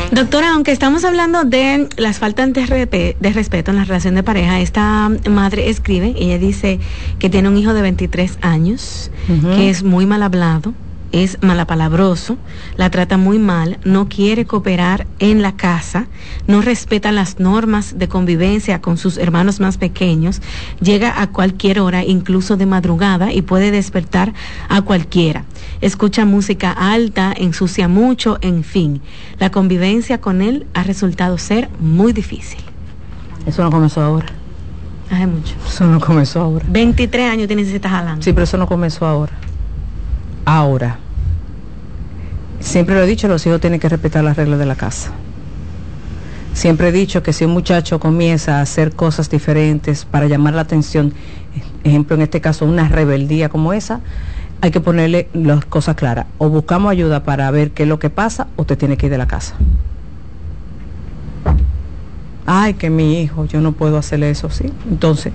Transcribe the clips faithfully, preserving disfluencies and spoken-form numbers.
Doctora, aunque estamos hablando de las faltas de, respe- de respeto en la relación de pareja, esta madre escribe, ella dice que tiene un hijo de veintitrés años, uh-huh. que es muy mal hablado, es malapalabroso, la trata muy mal, no quiere cooperar en la casa, no respeta las normas de convivencia con sus hermanos más pequeños, llega a cualquier hora, incluso de madrugada, y puede despertar a cualquiera. Escucha música alta, ensucia mucho, en fin. La convivencia con él ha resultado ser muy difícil. Eso no comenzó ahora. Hace mucho. Eso no comenzó ahora. veintitrés años tienes y se está jalando. Sí, pero eso no comenzó ahora. Ahora. Siempre lo he dicho, los hijos tienen que respetar las reglas de la casa. Siempre he dicho que si un muchacho comienza a hacer cosas diferentes para llamar la atención, ejemplo en este caso una rebeldía como esa, hay que ponerle las cosas claras. O buscamos ayuda para ver qué es lo que pasa, o te tiene que ir de la casa. Ay, que mi hijo, yo no puedo hacerle eso, ¿sí? Entonces,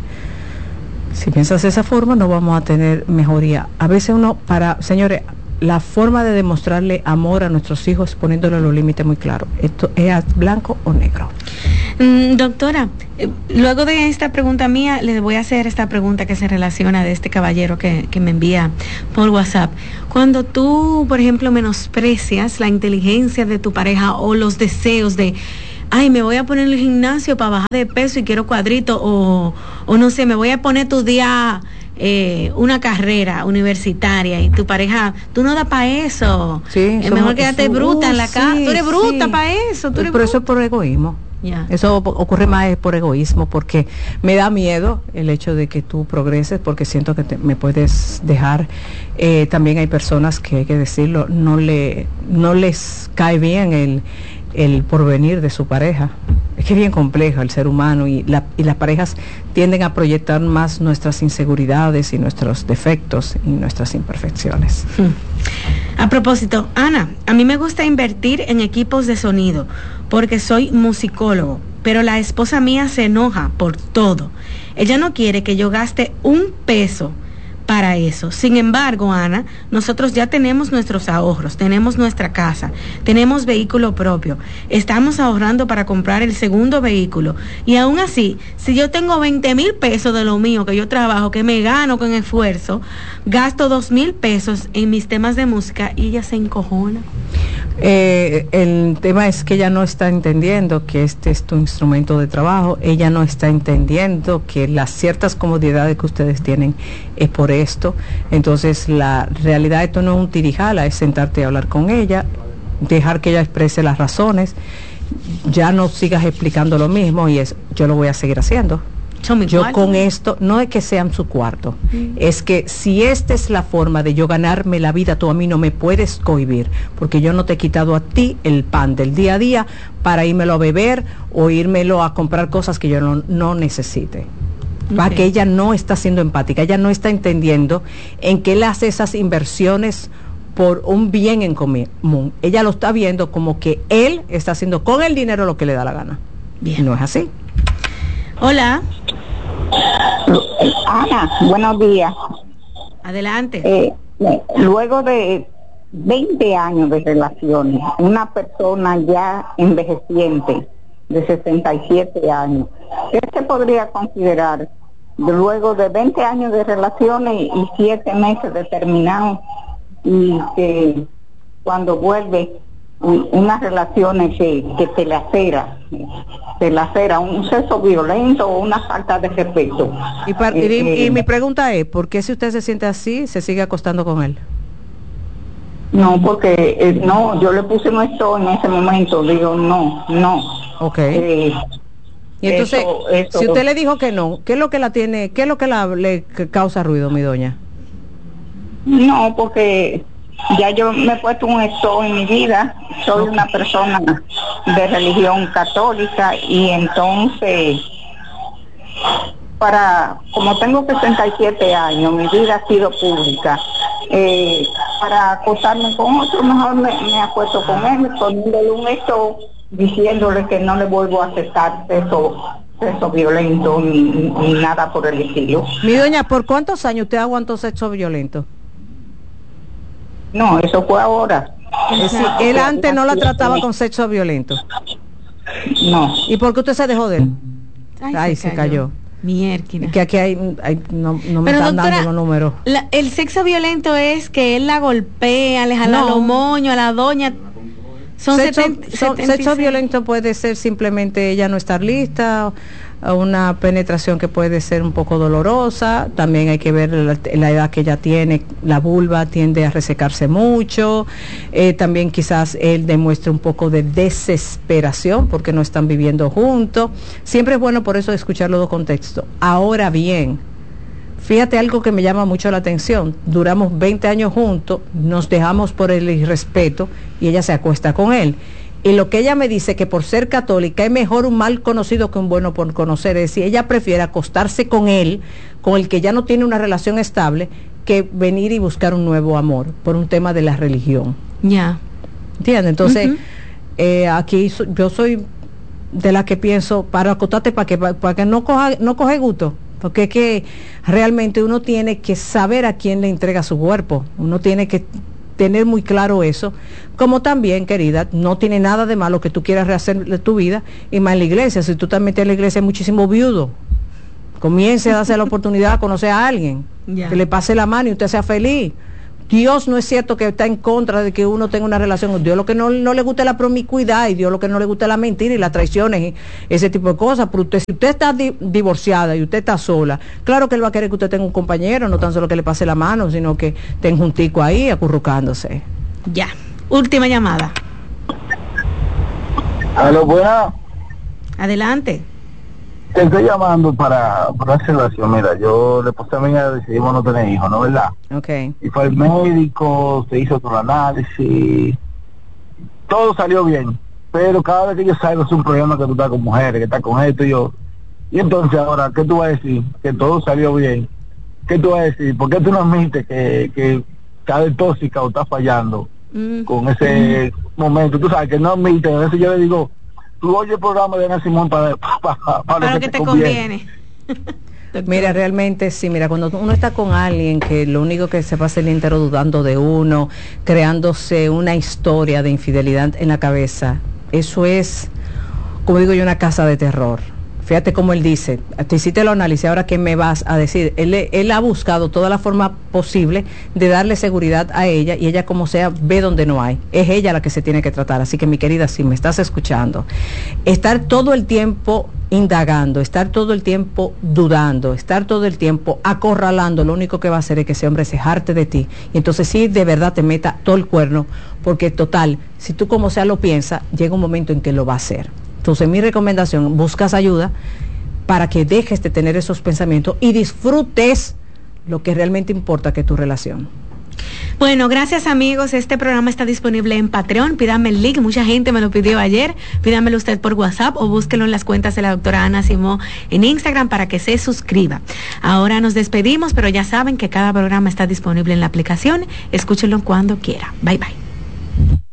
si piensas de esa forma, no vamos a tener mejoría. A veces uno, para, señores, la forma de demostrarle amor a nuestros hijos es poniéndole los límites muy claros. Esto es blanco o negro. Mm, doctora, eh, luego de esta pregunta mía, les voy a hacer esta pregunta que se relaciona de este caballero que, que me envía por WhatsApp. Cuando tú, por ejemplo, menosprecias la inteligencia de tu pareja o los deseos de, ay, me voy a poner en el gimnasio para bajar de peso y quiero cuadrito, o, o no sé, me voy a poner tu día... Eh, una carrera universitaria y tu pareja, tú no das para eso, sí, es somos, mejor quedarte eso, bruta en la sí, casa, tú eres bruta sí. para eso, tú eres pero bruta. Eso es por egoísmo. Yeah. Eso ocurre más por egoísmo, porque me da miedo el hecho de que tú progreses, porque siento que te, me puedes dejar. Eh, también hay personas que, hay que decirlo, no le no les cae bien el el porvenir de su pareja. Es que es bien complejo el ser humano, y, la, y las parejas tienden a proyectar más nuestras inseguridades y nuestros defectos y nuestras imperfecciones. A propósito, Ana, a mí me gusta invertir en equipos de sonido porque soy musicólogo, pero la esposa mía se enoja por todo. Ella no quiere que yo gaste un peso para eso. Sin embargo, Ana, nosotros ya tenemos nuestros ahorros, tenemos nuestra casa, tenemos vehículo propio, estamos ahorrando para comprar el segundo vehículo, y aún así, si yo tengo veinte mil pesos de lo mío que yo trabajo, que me gano con esfuerzo, gasto dos mil pesos en mis temas de música y ella se encojona. Eh, el tema es que ella no está entendiendo que este es tu instrumento de trabajo, ella no está entendiendo que las ciertas comodidades que ustedes tienen es por esto. Entonces la realidad, esto no es un tirijala, es sentarte a hablar con ella, dejar que ella exprese las razones, ya no sigas explicando lo mismo, y es, yo lo voy a seguir haciendo. Yo cuarto. Con esto, no es que sea en su cuarto, mm. es que si esta es la forma de yo ganarme la vida, tú a mí no me puedes cohibir, porque yo no te he quitado a ti el pan del día a día para írmelo a beber o írmelo a comprar cosas que yo no, no necesite. Okay. Para que ella no está siendo empática, ella no está entendiendo en que él hace esas inversiones por un bien en común. Ella lo está viendo como que él está haciendo con el dinero lo que le da la gana. Bien. No es así. Hola. Ana, buenos días. Adelante. Eh, luego de veinte años de relaciones, una persona ya envejeciente de sesenta y siete años, ¿qué se podría considerar luego de veinte años de relaciones y siete meses de terminado, y que cuando vuelve unas relaciones que, que te lacera, te lacera, un sexo violento o una falta de respeto? Y, par, eh, y, y eh, mi pregunta es, ¿por qué si usted se siente así, se sigue acostando con él? No, porque eh, no, yo le puse un esto en ese momento, digo no, no. Ok. Eh, y entonces, eso, eso, si usted le dijo que no, ¿qué es lo que la tiene, qué es lo que la, le causa ruido, mi doña? No, porque ya yo me he puesto un esto en mi vida, soy una persona de religión católica, y entonces, para, como tengo sesenta y siete años, mi vida ha sido pública, eh, para acostarme con otro, mejor me, me acuesto con él, poniéndole un esto, diciéndole que no le vuelvo a aceptar eso, sexo violento ni, ni nada por el estilo. Mi doña, ¿por cuántos años usted aguantó sexo violento? No, eso fue ahora. Es decir, él antes no la trataba con sexo violento. No. ¿Y por qué usted se dejó de él? Ay, Ay, se se cayó. cayó. Miérquina. Que aquí hay, hay no, no me Pero, están doctora, dando los números. La, el sexo violento es que él la golpea, le jala No. los moños a la doña. Son Sexo, setenta, son- setenta y sexo seis. violento puede ser simplemente ella no estar lista, o una penetración que puede ser un poco dolorosa. También hay que ver la, la edad que ella tiene. La vulva tiende a resecarse mucho. Eh, también quizás él demuestre un poco de desesperación porque no están viviendo juntos. Siempre es bueno por eso escuchar los dos contextos. Ahora bien, fíjate algo que me llama mucho la atención. Duramos veinte años juntos, nos dejamos por el irrespeto y ella se acuesta con él. Y lo que ella me dice, que por ser católica es mejor un mal conocido que un bueno por conocer. Es decir, ella prefiere acostarse con él, con el que ya no tiene una relación estable, que venir y buscar un nuevo amor por un tema de la religión. Ya. ¿Entiendes? Entonces, Uh-huh. eh, aquí so- yo soy de la que pienso, para acostarte, para que, para que no coja, no coge gusto. Porque es que realmente uno tiene que saber a quién le entrega su cuerpo. Uno tiene que tener muy claro eso. Como también, querida, no tiene nada de malo que tú quieras rehacer de tu vida, y más en la iglesia. Si tú te metes en la iglesia hay muchísimo viudo. Comience a darse la oportunidad de conocer a alguien, Ya. que le pase la mano y usted sea feliz. Dios no es cierto que está en contra de que uno tenga una relación con Dios. Lo que no, no le gusta es la promiscuidad, y Dios lo que no le gusta es la mentira y las traiciones y ese tipo de cosas. Pero usted, si usted está di- divorciada y usted está sola, claro que él va a querer que usted tenga un compañero, no tan solo que le pase la mano, sino que tenga un tico ahí acurrucándose. Ya. Última llamada. Aló, buena. Adelante. Te estoy llamando para, para una relación. Mira, yo le puse a mi hija, decidimos no tener hijos, ¿no, verdad? Okay. Y fue al médico, se hizo otro análisis, todo salió bien. Pero cada vez que yo salgo es un problema que tú estás con mujeres, que estás con esto y yo. Y entonces ahora, ¿qué tú vas a decir? Que todo salió bien. ¿Qué tú vas a decir? ¿Por qué tú no admites que, que está de tóxica o está fallando Mm. con ese momento? Tú sabes que no admites. A veces yo le digo, tú oye el programa de Ana Simón para, para, para, Para lo que te conviene. Mira, realmente sí, mira, cuando uno está con alguien que lo único que se pasa el día entero dudando de uno, creándose una historia de infidelidad en la cabeza, eso es, como digo yo, una casa de terror. Fíjate cómo él dice, te hiciste el análisis, ahora qué me vas a decir. Él, él ha buscado toda la forma posible de darle seguridad a ella, y ella como sea ve donde no hay. Es ella la que se tiene que tratar. Así que mi querida, si me estás escuchando, estar todo el tiempo indagando, estar todo el tiempo dudando, estar todo el tiempo acorralando, lo único que va a hacer es que ese hombre se jarte de ti, y entonces sí de verdad te meta todo el cuerno, porque total, si tú como sea lo piensas, llega un momento en que lo va a hacer. Entonces mi recomendación, buscas ayuda para que dejes de tener esos pensamientos y disfrutes lo que realmente importa, que es tu relación. Bueno, gracias amigos, este programa está disponible en Patreon, pídame el link, mucha gente me lo pidió ayer, pídamelo usted por WhatsApp o búsquelo en las cuentas de la doctora Ana Simó en Instagram para que se suscriba. Ahora nos despedimos, pero ya saben que cada programa está disponible en la aplicación, escúchenlo cuando quiera. Bye bye.